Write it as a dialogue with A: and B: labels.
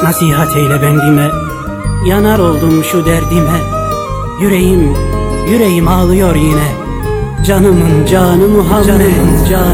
A: Nasihat eyle bendime, yanar oldum şu derdime. Yüreğim ağlıyor yine. Canımın canı Muhammed, canım.